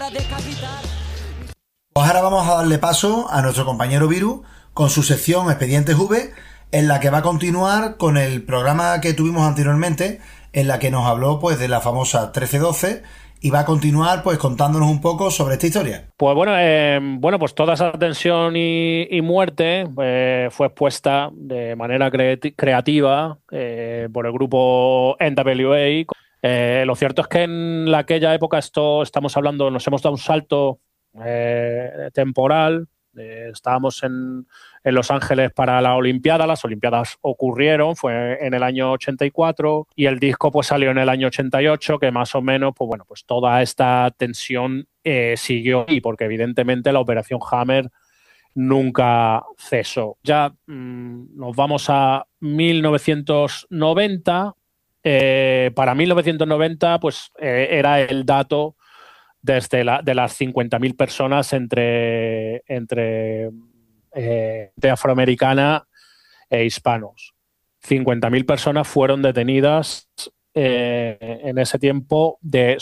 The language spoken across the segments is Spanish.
Pues ahora vamos a darle paso a nuestro compañero Viru con su sección Expedientes V, en la que va a continuar con el programa que tuvimos anteriormente, en la que nos habló pues de la famosa 1312 y va a continuar pues contándonos un poco sobre esta historia. Pues bueno, pues toda esa tensión y muerte fue expuesta de manera creativa por el grupo NWA. Lo cierto es que en aquella época estamos hablando, nos hemos dado un salto temporal. Estábamos en Los Ángeles para la Olimpiada. Las Olimpiadas ocurrieron, fue en el año 84 y el disco pues salió en el año 88, que más o menos, pues bueno, pues toda esta tensión siguió, y porque evidentemente la Operación Hammer nunca cesó. Ya nos vamos a 1990. Para 1990 pues era el dato de las 50.000 personas entre de afroamericana e hispanos. 50.000 personas fueron detenidas en ese tiempo.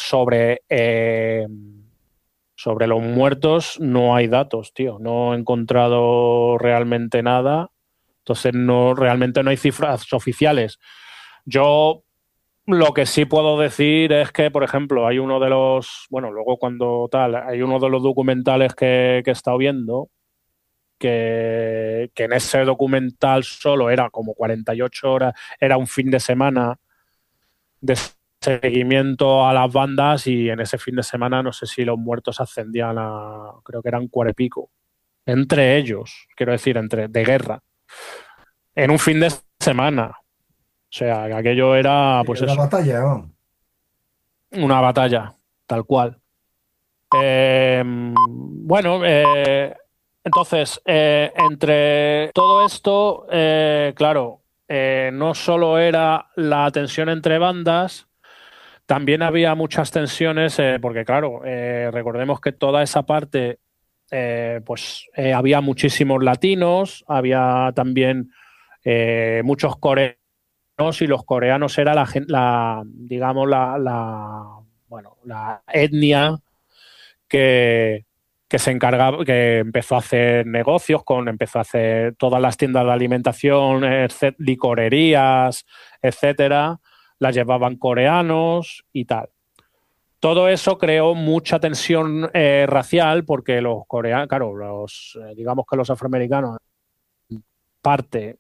Sobre los muertos no hay datos, tío. No he encontrado realmente nada. Entonces realmente no hay cifras oficiales. Yo lo que sí puedo decir es que, por ejemplo, hay uno de los, bueno, luego hay uno de los documentales que he estado viendo, que en ese documental solo era como 48 horas, era un fin de semana de seguimiento a las bandas, y en ese fin de semana no sé si los muertos ascendían a, creo que eran 40 y pico, entre ellos, quiero decir, de guerra, en un fin de semana. O sea, que aquello era, pues Una eso, batalla, ¿no? una batalla, tal cual. Bueno, entonces, entre todo esto, claro, no solo era la tensión entre bandas, también había muchas tensiones, porque claro, recordemos que toda esa parte, había muchísimos latinos, había también muchos coreanos, y los coreanos era digamos, bueno, la etnia que, que se encargaba, que empezó a hacer negocios empezó a hacer todas las tiendas de alimentación, licorerías, etcétera, las llevaban coreanos y tal. Todo eso creó mucha tensión racial, porque los coreanos, claro, digamos que los afroamericanos, parte,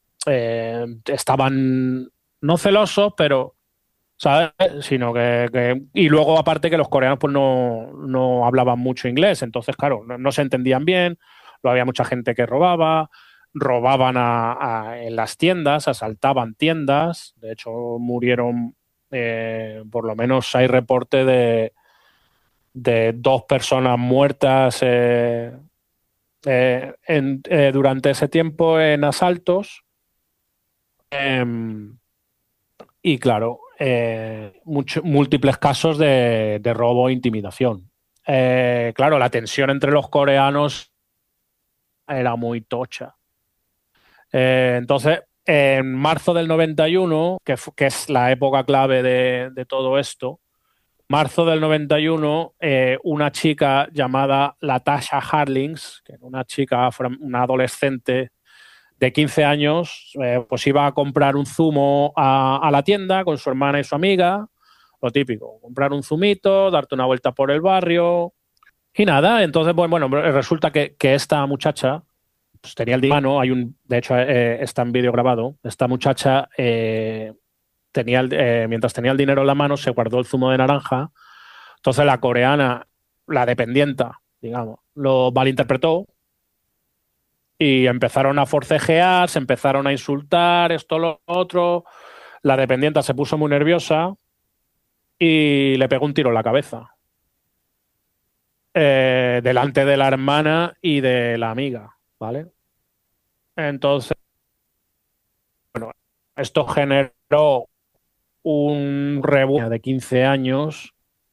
estaban no celosos, pero ¿sabes? Sino y luego aparte que los coreanos pues no hablaban mucho inglés, entonces claro, no se entendían bien, lo había mucha gente que robaban en las tiendas, asaltaban tiendas. De hecho murieron, por lo menos hay reporte de 2 personas muertas durante ese tiempo en asaltos. Em, Y claro, múltiples casos de robo e intimidación. Claro, la tensión entre los coreanos era muy tocha. Entonces, en marzo del 91, que es la época clave de todo esto, marzo del 91, una chica llamada Latasha Harlings, que era una adolescente de 15 años, pues iba a comprar un zumo a la tienda con su hermana y su amiga, lo típico, comprar un zumito, darte una vuelta por el barrio y nada. Entonces, pues, bueno, resulta que esta muchacha pues, tenía el dinero, de hecho, está en vídeo grabado, esta muchacha mientras tenía el dinero en la mano, se guardó el zumo de naranja. Entonces la coreana, la dependienta, digamos, lo malinterpretó y empezaron a forcejear, se empezaron a insultar, esto, lo otro. La dependienta se puso muy nerviosa y le pegó un tiro en la cabeza, delante de la hermana y de la amiga, ¿vale? Entonces, esto generó un revuelo de 15 años.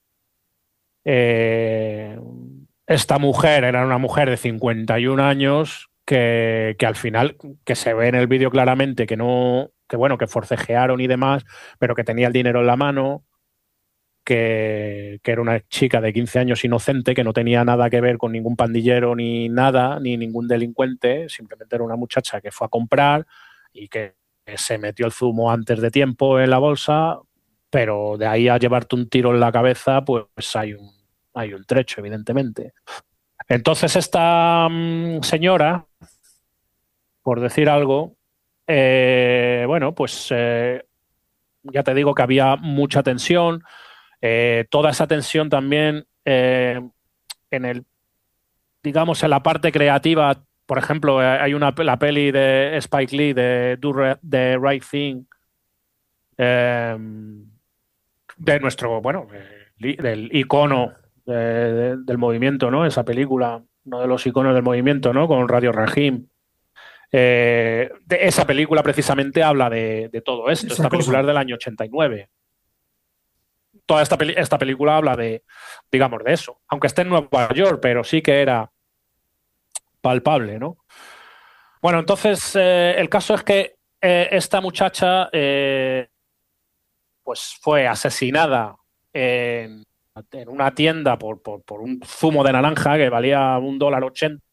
Eh, Esta mujer era una mujer de 51 años que al final, que se ve en el vídeo claramente que no, que bueno, que forcejearon y demás, pero que tenía el dinero en la mano. que era una chica de 15 años inocente, que no tenía nada que ver con ningún pandillero ni nada, ni ningún delincuente, simplemente era una muchacha que fue a comprar y que se metió el zumo antes de tiempo en la bolsa, pero de ahí a llevarte un tiro en la cabeza, pues hay un trecho, evidentemente. Entonces esta señora, por decir algo, bueno, pues ya te digo que había mucha tensión. Toda esa tensión también en el, digamos, en la parte creativa. Por ejemplo, hay la peli de Spike Lee de The Right Thing, eh, de nuestro, bueno, del icono del movimiento, ¿no? Esa película, uno de los iconos del movimiento, ¿no? Con Radio Regime. Esa película precisamente habla de todo esto. Esa Esta película cosa. es del año 89. Toda esta película habla digamos, de eso. Aunque esté en Nueva York, pero sí que era palpable, ¿no? Bueno, entonces el caso es que esta muchacha pues fue asesinada en una tienda por un zumo de naranja que valía $1.80.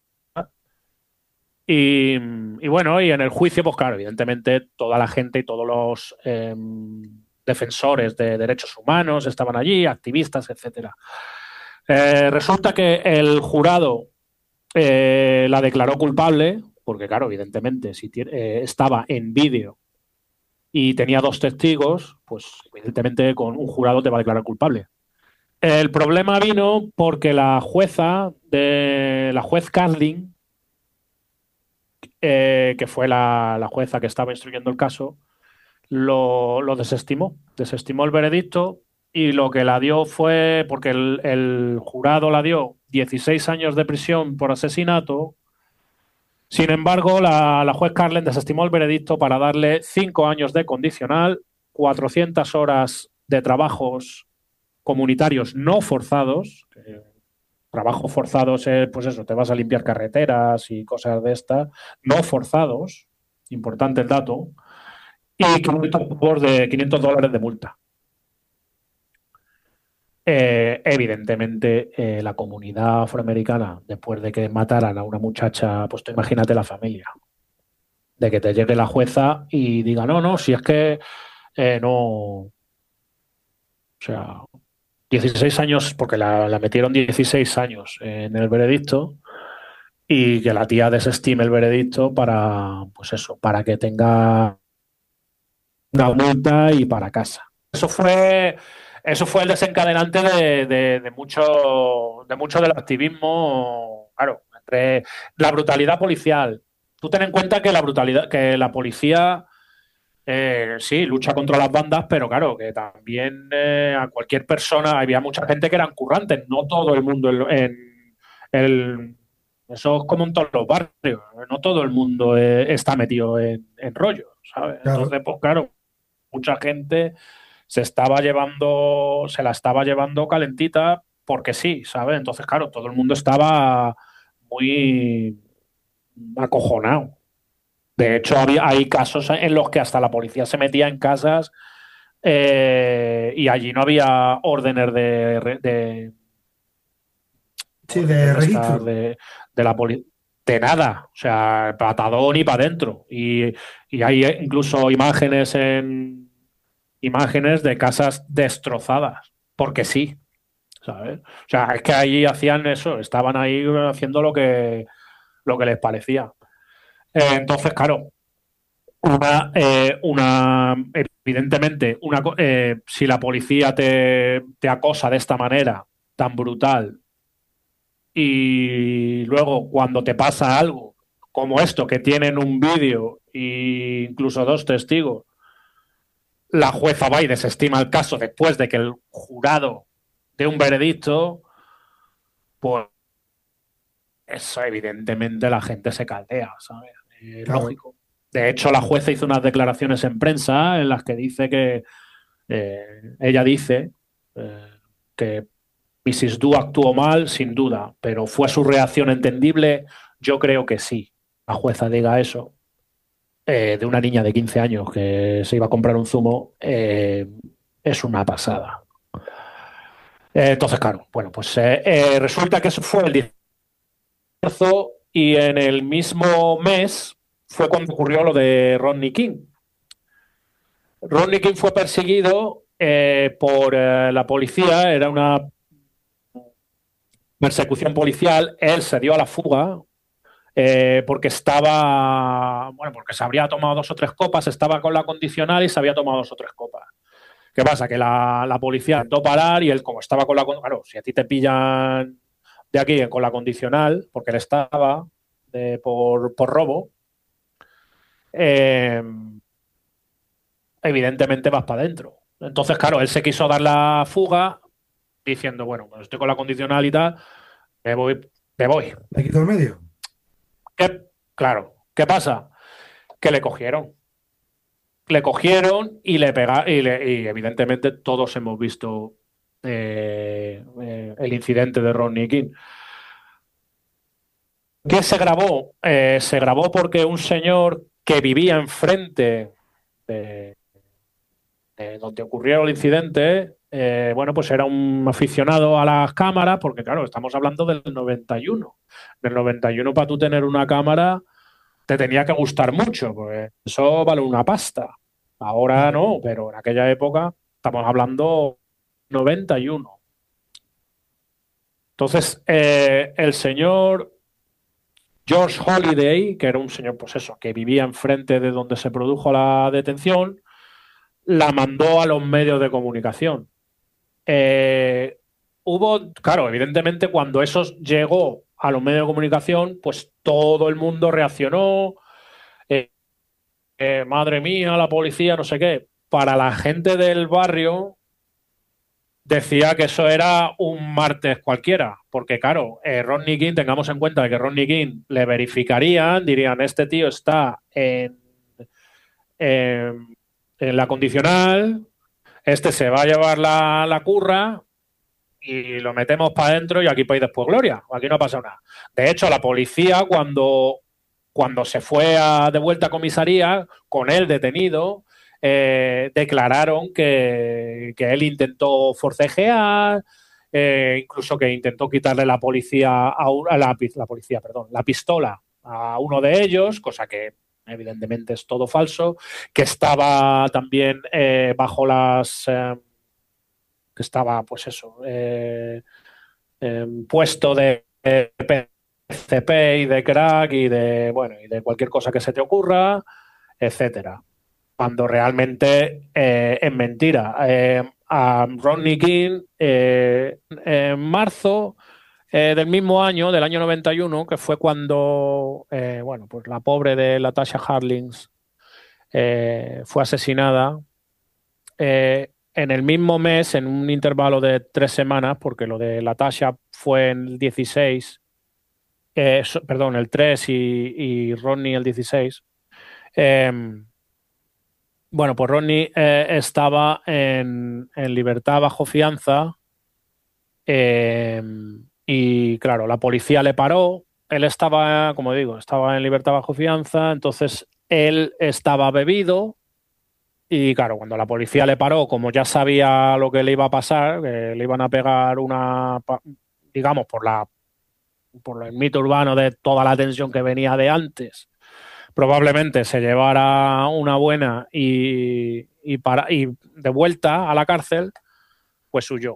Y bueno, y en el juicio, pues claro, evidentemente toda la gente y todos los defensores de derechos humanos estaban allí, activistas, etcétera. Resulta que el jurado la declaró culpable, porque claro, evidentemente, si estaba en vídeo y tenía dos testigos, pues evidentemente con un jurado te va a declarar culpable. El problema vino porque la juez Carlin, que fue la jueza que estaba instruyendo el caso, lo desestimó el veredicto y lo que la dio fue, porque el jurado la dio 16 años de prisión por asesinato. Sin embargo, la juez Carlin desestimó el veredicto para darle 5 años de condicional, 400 horas de trabajos comunitarios no forzados. Trabajos forzados es, pues eso, te vas a limpiar carreteras y cosas de estas, no forzados, importante el dato, y $500 de multa. Evidentemente, la comunidad afroamericana, después de que mataran a una muchacha, pues tú imagínate la familia, de que te llegue la jueza y diga, no, no, si es que no, o sea, 16 años, porque la metieron 16 años en el veredicto y que la tía desestime el veredicto para, pues eso, para que tenga una multa y para casa. Eso fue el desencadenante de mucho del activismo, claro, entre la brutalidad policial. Tú ten en cuenta que la policía sí lucha contra las bandas, pero claro, que también a cualquier persona, había mucha gente que eran currantes, no todo el mundo el- eso es como en todos los barrios, no todo el mundo está metido en rollo, ¿sabes? Claro. Entonces, pues claro, mucha gente se la estaba llevando calentita porque sí, ¿sabes? Entonces, claro, todo el mundo estaba muy acojonado. De hecho, hay casos en los que hasta la policía se metía en casas y allí no había órdenes Sí, de estas registro. de la policía. De nada, o sea, patadón y para adentro. Y hay incluso imágenes de casas destrozadas, porque sí, ¿sabes? O sea, es que ahí hacían eso, estaban ahí haciendo lo que les parecía. Entonces, claro, evidentemente, si la policía te acosa de esta manera tan brutal y luego cuando te pasa algo como esto, que tienen un vídeo e incluso dos testigos, la jueza va y desestima el caso después de que el jurado dé un veredicto, pues eso evidentemente la gente se caldea, ¿sabes? Es Claro. lógico. De hecho, la jueza hizo unas declaraciones en prensa en las que dice que ella dice eh, que Mrs. Du actuó mal, sin duda, pero ¿fue su reacción entendible? Yo creo que sí. La jueza diga eso de una niña de 15 años que se iba a comprar un zumo es una pasada. Entonces, claro, bueno, pues resulta que eso fue el 10 de marzo y en el mismo mes fue cuando ocurrió lo de Rodney King. Rodney King fue perseguido por la policía, era una persecución policial, él se dio a la fuga porque estaba, bueno, porque se habría tomado 2 o 3 copas, estaba con la condicional y se había tomado 2 o 3 copas. ¿Qué pasa? Que la policía intentó parar y él, como estaba con la... Claro, si a ti te pillan de aquí con la condicional, porque él estaba por robo, eh, evidentemente vas para adentro. Entonces, claro, él se quiso dar la fuga diciendo, bueno, pues estoy con la condicional y tal, me voy, me voy. ¿Le quito el medio? Claro, ¿qué pasa? Que le cogieron. Le cogieron y le pegaron, y evidentemente todos hemos visto el incidente de Rodney King. ¿Qué se grabó? Se grabó porque un señor que vivía enfrente de, de donde ocurrió el incidente, bueno, pues era un aficionado a las cámaras, porque claro, estamos hablando del 91. Del 91 para tú tener una cámara te tenía que gustar mucho, porque eso vale una pasta. Ahora no, pero en aquella época estamos hablando 91. Entonces, el señor George Holiday, que era un señor, pues eso, que vivía enfrente de donde se produjo la detención, la mandó a los medios de comunicación. Eh, claro, evidentemente cuando eso llegó a los medios de comunicación, pues todo el mundo reaccionó, eh, madre mía, la policía, no sé qué. Para la gente del barrio decía que eso era un martes cualquiera, porque claro, Rodney King, tengamos en cuenta que Rodney King le verificarían, dirían, este tío está en la condicional, este se va a llevar la curra y lo metemos para adentro y aquí podéis después gloria, aquí no ha pasado nada. De hecho, la policía cuando se fue de vuelta a comisaría con él detenido, declararon que él intentó forcejear, incluso que intentó quitarle la policía, perdón, la pistola a uno de ellos, cosa que evidentemente es todo falso, que estaba también bajo que estaba, pues eso, puesto de PCP y de crack y de, bueno, y de cualquier cosa que se te ocurra, etcétera. Cuando realmente es mentira. A Rodney King, en marzo del mismo año, del año 91, que fue cuando, bueno, pues la pobre de Latasha Harlins fue asesinada, en el mismo mes, en un intervalo de 3 semanas, porque lo de Latasha fue en el 16, perdón, el 3 y Rodney el 16. Eh, bueno, pues Rodney estaba en libertad bajo fianza eh, y claro, la policía le paró. Él estaba, como digo, estaba en libertad bajo fianza, entonces él estaba bebido. Y claro, cuando la policía le paró, como ya sabía lo que le iba a pasar, que le iban a pegar digamos, por el mito urbano de toda la tensión que venía de antes, probablemente se llevara una buena y de vuelta a la cárcel, pues huyó.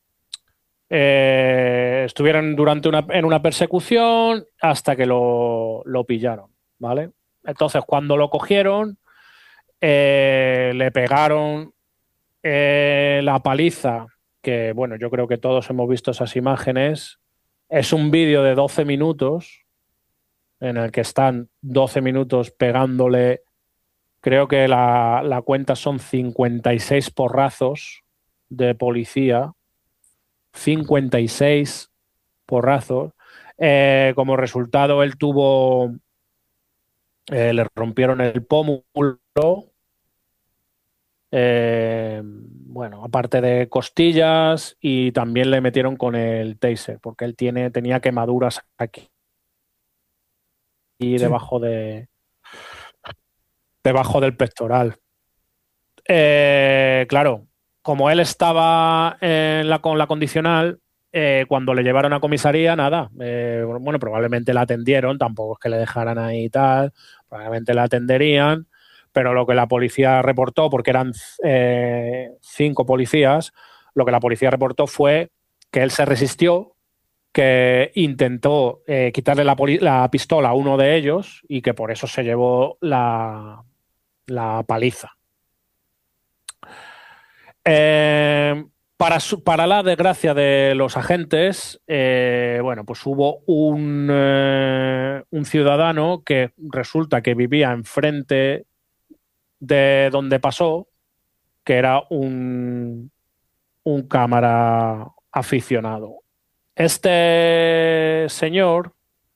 Estuvieron en una persecución hasta que lo pillaron, ¿vale? Entonces, cuando lo cogieron, le pegaron la paliza, que bueno, yo creo que todos hemos visto esas imágenes. Es un vídeo de 12 minutos en el que están 12 minutos pegándole, creo que la cuenta son 56 porrazos de policía, 56 porrazos. Como resultado, le rompieron el pómulo. Bueno, aparte de costillas y también le metieron con el taser, porque él tenía quemaduras aquí Sí. debajo del pectoral. Claro, como él estaba con la condicional, cuando le llevaron a comisaría, nada. Bueno, probablemente la atendieron, tampoco es que le dejaran ahí y tal, probablemente la atenderían, pero lo que la policía reportó, porque eran 5 policías, lo que la policía reportó fue que él se resistió, que intentó quitarle la pistola a uno de ellos y que por eso se llevó la paliza. Para la desgracia de los agentes, bueno, pues hubo un ciudadano que resulta que vivía enfrente de donde pasó, que era un cámara aficionado. Este señor,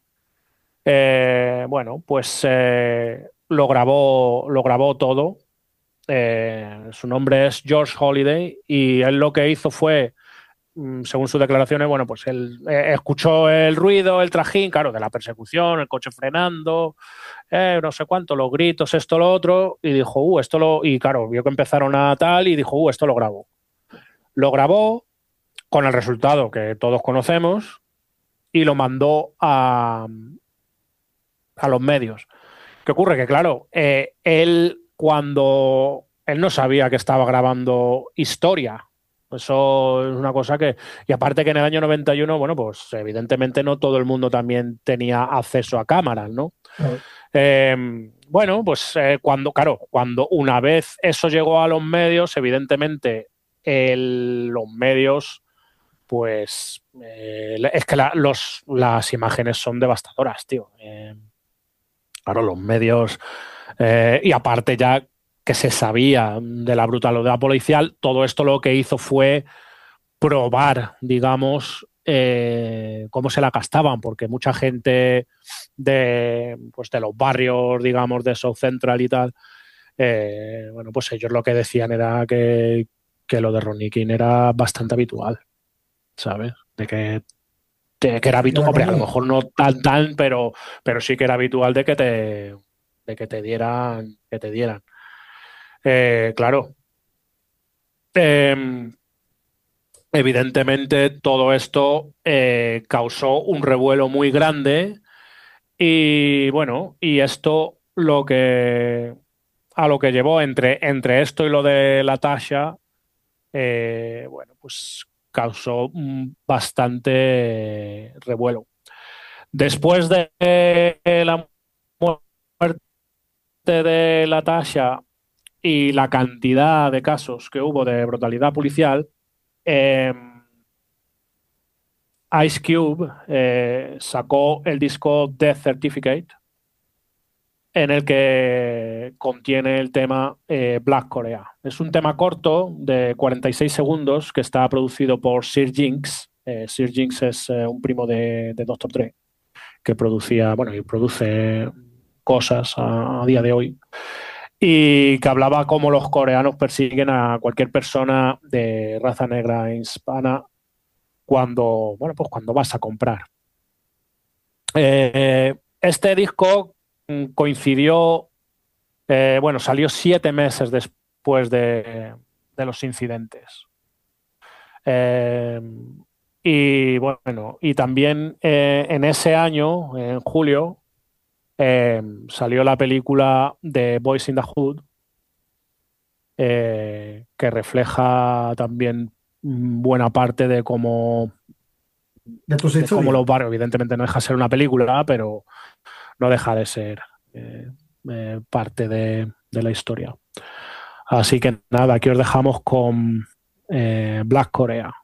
bueno, pues lo grabó todo. Su nombre es George Holiday y él lo que hizo fue, según sus declaraciones, bueno, pues él escuchó el ruido, el trajín, claro, de la persecución, el coche frenando, no sé cuánto, los gritos, esto, lo otro, y dijo, y claro, vio que empezaron a tal y dijo, esto lo grabó. Lo grabó con el resultado que todos conocemos y lo mandó a los medios. ¿Qué ocurre? Que claro, él no sabía que estaba grabando historia. Eso es una cosa que... Y aparte que en el año 91, bueno, pues evidentemente no todo el mundo también tenía acceso a cámaras, ¿no? Bueno, pues cuando una vez eso llegó a los medios, evidentemente los medios, pues es que las imágenes son devastadoras, tío. Claro, los medios, y aparte ya que se sabía de la brutalidad policial, todo esto lo que hizo fue probar, digamos, cómo se la gastaban, porque mucha gente pues de los barrios, digamos, de South Central y tal, bueno, pues ellos lo que decían era que lo de Ronnie King era bastante habitual, ¿sabes? De que era habitual, hombre, a lo mejor no tan, pero sí que era habitual de que te dieran, claro. Evidentemente todo esto causó un revuelo muy grande y bueno, y esto a lo que llevó entre esto y lo de Latasha, bueno, pues causó bastante revuelo. Después de la muerte de Latasha y la cantidad de casos que hubo de brutalidad policial, Ice Cube sacó el disco Death Certificate, en el que contiene el tema Black Korea. Es un tema corto de 46 segundos que está producido por Sir Jinx. Sir Jinx es un primo de Dr. Dre, que producía, bueno, y produce cosas a día de hoy, y que hablaba cómo los coreanos persiguen a cualquier persona de raza negra e hispana cuando vas a comprar. Este disco coincidió, salió 7 meses después de los incidentes. Y bueno, y también en ese año, en julio, salió la película de Boys in the Hood, que refleja también buena parte de cómo los barrios, evidentemente no deja de ser una película, pero no deja de ser parte de la historia. Así que nada, aquí os dejamos con Black Korea.